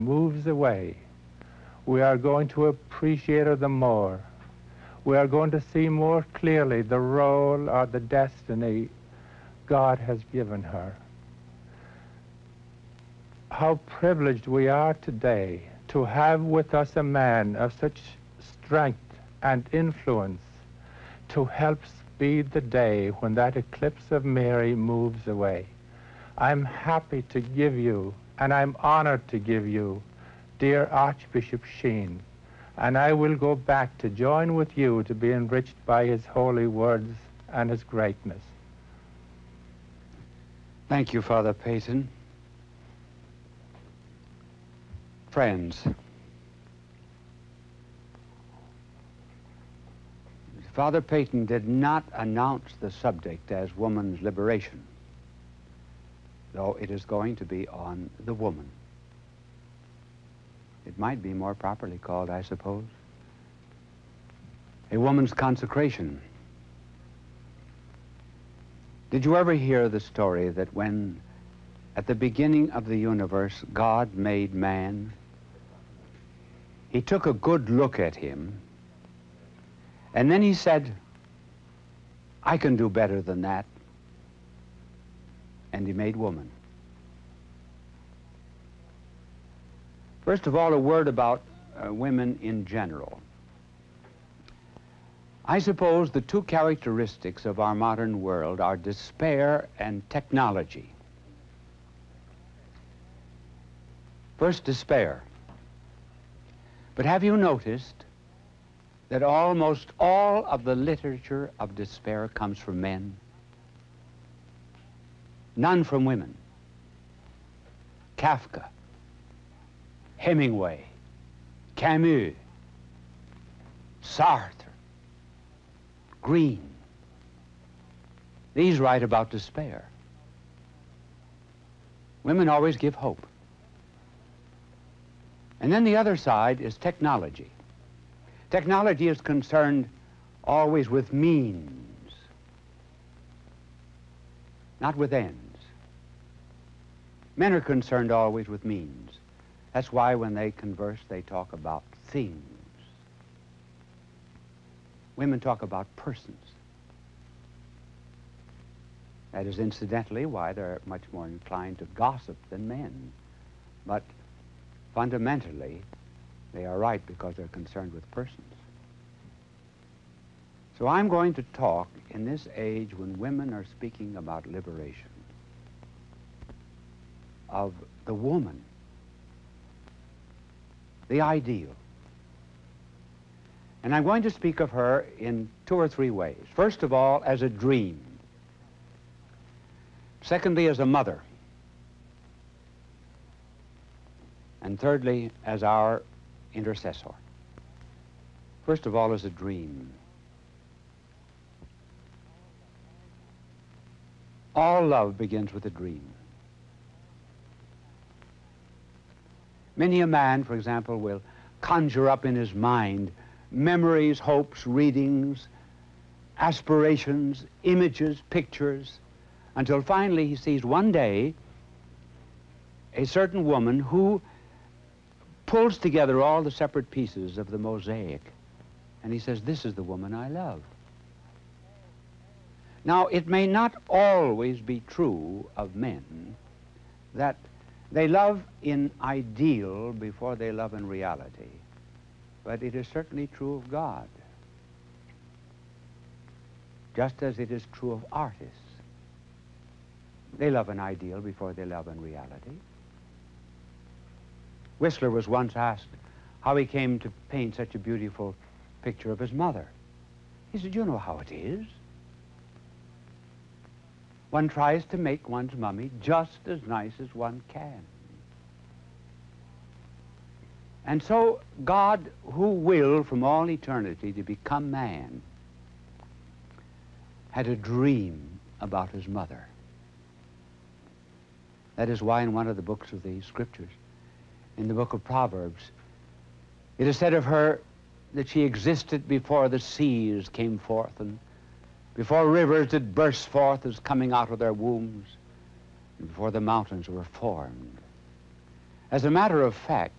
moves away, we are going to appreciate her the more. We are going to see more clearly the role or the destiny God has given her. How privileged we are today to have with us a man of such strength and influence to help speed the day when that eclipse of Mary moves away. I'm happy to give you, and I'm honored to give you, dear Archbishop Sheen, and I will go back to join with you to be enriched by his holy words and his greatness. Thank you, Father Peyton. Friends, Father Peyton did not announce the subject as woman's liberation, though it is going to be on the woman. It might be more properly called, I suppose, a woman's consecration. Did you ever hear the story that when, at the beginning of the universe, God made man, he took a good look at him, and then he said, I can do better than that, and he made woman. First of all, a word about women in general. I suppose the two characteristics of our modern world are despair and technology. First, despair. But have you noticed that almost all of the literature of despair comes from men? None from women. Kafka, Hemingway, Camus, Sartre, Green. These write about despair. Women always give hope. And then the other side is technology. Technology is concerned always with means, not with ends. Men are concerned always with means. That's why when they converse, they talk about things. Women talk about persons. That is incidentally why they're much more inclined to gossip than men. But fundamentally, they are right because they're concerned with persons. So I'm going to talk in this age when women are speaking about liberation of the woman, the ideal. And I'm going to speak of her in two or three ways. First of all, as a dream. Secondly, as a mother. And thirdly, as our intercessor. First of all, as a dream. All love begins with a dream. Many a man, for example, will conjure up in his mind memories, hopes, readings, aspirations, images, pictures, until finally he sees one day a certain woman who pulls together all the separate pieces of the mosaic, and he says, this is the woman I love. Now, it may not always be true of men that they love in ideal before they love in reality, but it is certainly true of God, just as it is true of artists. They love an ideal before they love in reality. Whistler was once asked how he came to paint such a beautiful picture of his mother. He said, you know how it is. One tries to make one's mummy just as nice as one can. And so God, who willed from all eternity to become man, had a dream about his mother. That is why in one of the books of the scriptures, in the book of Proverbs, it is said of her that she existed before the seas came forth and before rivers did burst forth as coming out of their wombs, and before the mountains were formed. As a matter of fact,